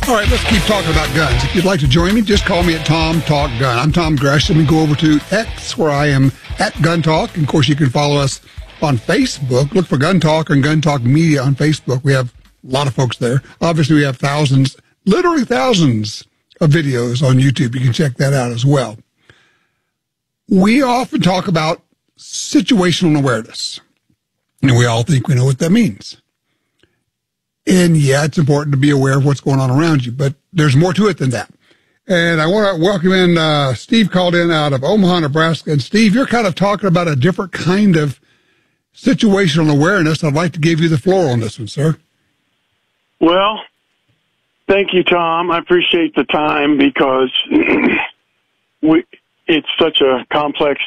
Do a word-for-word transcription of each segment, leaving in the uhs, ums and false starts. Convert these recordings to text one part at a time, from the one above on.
All right, let's keep talking about guns. If you'd like to join me, just call me at Tom Talk Gun. I'm Tom Gresham, and go over to X, where I am at Gun Talk. And of course, you can follow us on Facebook. Look for Gun Talk and Gun Talk Media on Facebook. We have a lot of folks there. Obviously, we have thousands, literally thousands of videos on YouTube. You can check that out as well. We often talk about situational awareness, and we all think we know what that means. And yeah, it's important to be aware of what's going on around you, but there's more to it than that. And I want to welcome in, uh, Steve called in out of Omaha, Nebraska. And Steve, you're kind of talking about a different kind of situational awareness. I'd like to give you the floor on this one, sir. Well, thank you, Tom. I appreciate the time because we, it's such a complex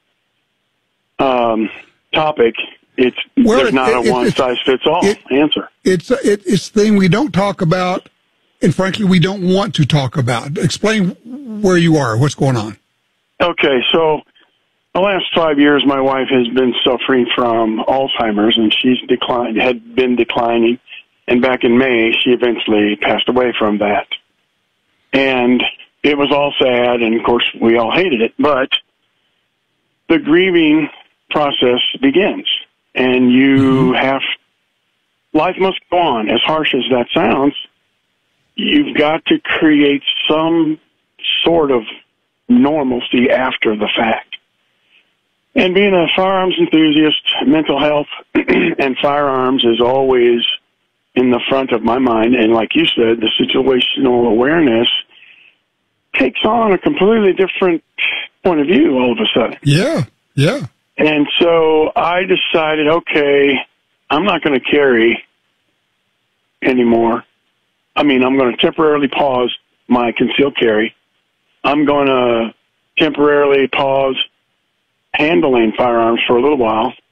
um, topic. It's well, there's not it, a one-size-fits-all it, answer. It's it, it's the thing we don't talk about, and frankly, we don't want to talk about. Explain where you are, what's going on. Okay, so the last five years, my wife has been suffering from Alzheimer's, and she's declined, had been declining, and back in May, she eventually passed away from that. And it was all sad, and of course, we all hated it, but the grieving process begins. And you have, life must go on. As harsh as that sounds, you've got to create some sort of normalcy after the fact. And being a firearms enthusiast, mental health and firearms is always in the front of my mind. And like you said, the situational awareness takes on a completely different point of view all of a sudden. Yeah, yeah. And so I decided, okay, I'm not going to carry anymore. I mean, I'm going to temporarily pause my concealed carry. I'm going to temporarily pause handling firearms for a little while.